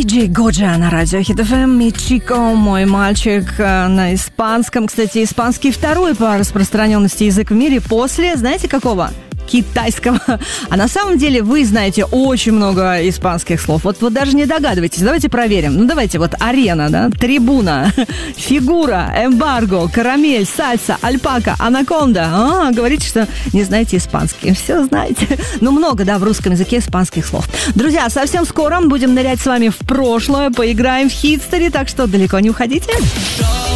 Диджей Годжа на радио Хит ФМ. Мичико, мой мальчик, на испанском. Кстати, испанский второй по распространенности язык в мире после, знаете, какого? Китайского. А на самом деле вы знаете очень много испанских слов. Вот даже не догадываетесь. Давайте проверим. Ну, давайте. Вот арена, да? Трибуна, фигура, эмбарго, карамель, сальса, альпака, анаконда. Говорите, что не знаете испанский. Все знаете. Ну, много, да, в русском языке испанских слов. Друзья, совсем скоро мы будем нырять с вами в прошлое. Поиграем в хитстори, так что далеко не уходите.